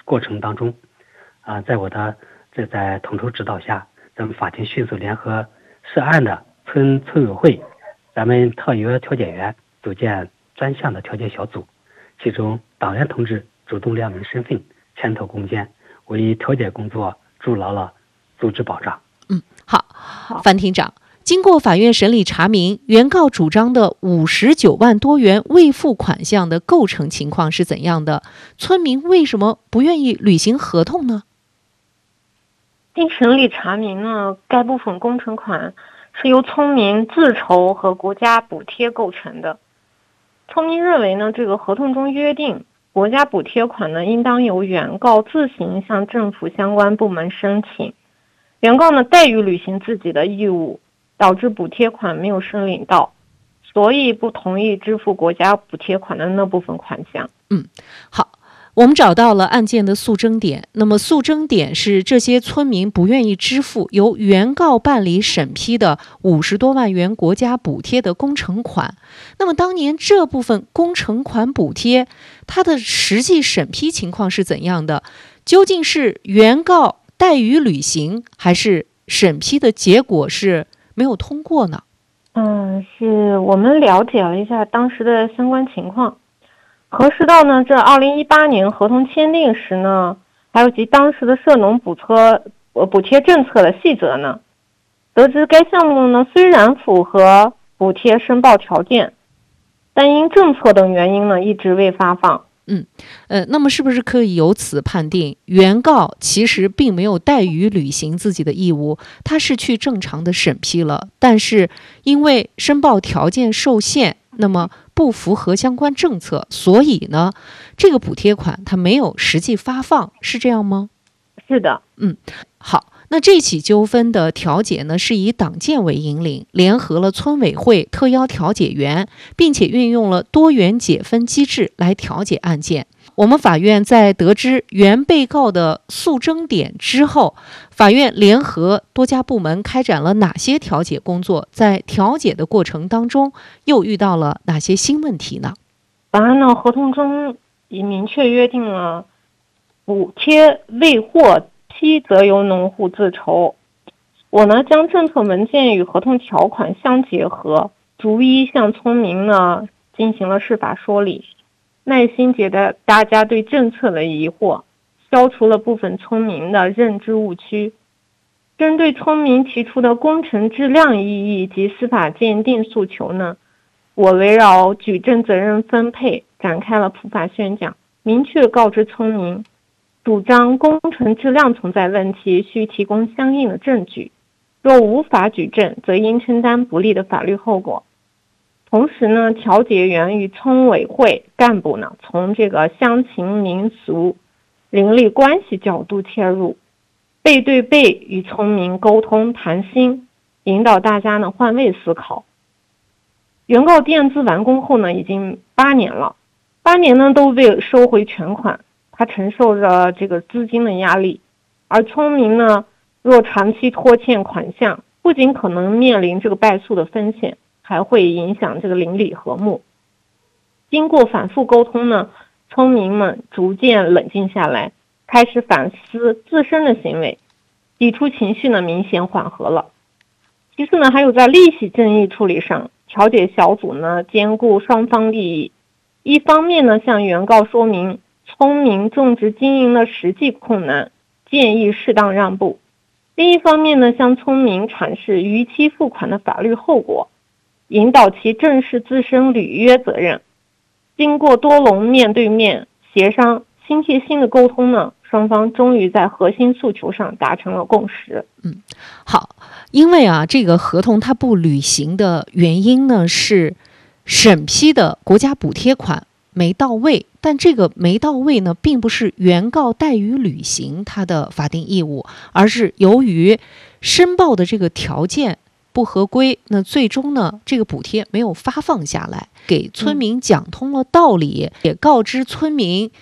过程当中，在统筹指导下，咱们法庭迅速联合涉案的村委会，咱们特约调解员组建专项的调解小组，其中党员同志主动亮明身份，牵头攻坚，为调解工作筑牢了组织保障。 好，范厅长，经过法院审理查明，原告主张的59万多元未付款项的构成情况是怎样的？村民为什么不愿意履行合同呢？ 经审理查明呢，该部分工程款是由村民自筹和国家补贴构成的。村民认为呢，这个合同中约定，国家补贴款呢应当由原告自行向政府相关部门申请。原告呢怠于履行自己的义务，导致补贴款没有申领到，所以不同意支付国家补贴款的那部分款项。 好，我们找到了案件的诉争点。那么诉争点是这些村民不愿意支付由原告办理审批的50多万元国家补贴的工程款。那么当年这部分工程款补贴，它的实际审批情况是怎样的？究竟是原告怠于履行，还是审批的结果是没有通过呢？ 是我们了解了一下当时的相关情况，核实到呢，这2018年合同签订时呢，还有及当时的涉农补贴政策的细则呢，得知该项目呢虽然符合补贴申报条件，但因政策等原因呢，一直未发放。 那么是不是可以由此判定，原告其实并没有怠于履行自己的义务，他是去正常的审批了，但是因为申报条件受限，那么不符合相关政策，所以呢，这个补贴款它没有实际发放，是这样吗？ 是的。 好。那这起纠纷的调解呢，是以党建为引领，联合了村委会、特邀调解员，并且运用了多元解分机制来调解案件。我们法院在得知原被告的诉争点之后，法院联合多家部门开展了哪些调解工作？在调解的过程当中，又遇到了哪些新问题呢？ 本案呢，合同中已明确约定了补贴未获批则由农户自筹。我呢将政策文件与合同条款相结合，逐一向村民呢进行了释法说理，耐心解答大家对政策的疑惑，消除了部分村民的认知误区。针对村民提出的工程质量异议及司法鉴定诉求呢，我围绕举证责任分配展开了普法宣讲，明确告知村民，主张工程质量存在问题，需提供相应的证据，若无法举证，则应承担不利的法律后果。同时呢，调解员与村委会干部呢，从这个乡情民俗、邻里关系角度切入，背对背与村民沟通谈心，引导大家呢换位思考。原告垫资完工后呢，已经8年了，8年呢都未收回全款，他承受着这个资金的压力，而村民呢，若长期拖欠款项，不仅可能面临这个败诉的风险，还会影响这个邻里和睦。经过反复沟通呢，村民们逐渐冷静下来，开始反思自身的行为，抵触情绪呢明显缓和了。其次呢，还有在利息争议处理上，调解小组呢兼顾双方利益，一方面呢向原告说明村民种植经营的实际困难，建议适当让步；另一方面呢，向村民阐释逾期付款的法律后果，引导其正视自身履约责任。经过多轮面对面协商、心贴心的沟通呢，双方终于在核心诉求上达成了共识。 好，因为这个合同它不履行的原因呢，是审批的国家补贴款没到位，但这个没到位呢，并不是原告怠于履行他的法定义务，而是由于申报的这个条件不合规，那最终呢，这个补贴没有发放下来，给村民讲通了道理，也告知村民